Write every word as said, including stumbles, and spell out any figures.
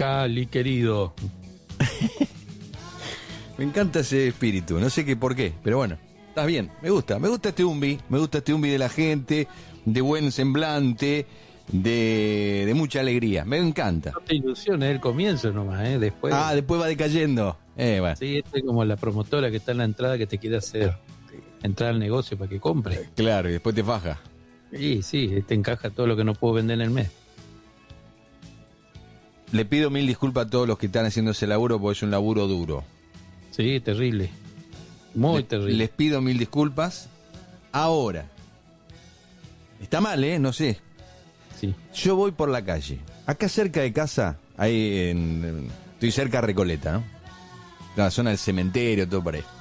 Cali, querido. Me encanta ese espíritu, no sé qué por qué, pero bueno, estás bien, me gusta, me gusta este umbi, me gusta este umbi de la gente, de buen semblante, de, de mucha alegría, me encanta. No te ilusiones, el comienzo nomás, ¿eh? Después. Ah, después va decayendo. Eh, bueno. Sí, este es como la promotora que está en la entrada que te quiere hacer entrar al negocio para que compre. Claro, y después te faja. Sí, sí, te encaja todo lo que no puedo vender en el mes. Le pido mil disculpas a todos los que están haciendo ese laburo porque es un laburo duro. Sí, terrible. Muy Le, terrible. Les pido mil disculpas. Ahora. Está mal, ¿eh? No sé. Sí. Yo voy por la calle. Acá cerca de casa, ahí en, en- estoy cerca de Recoleta, ¿no? La zona del cementerio, todo por ahí.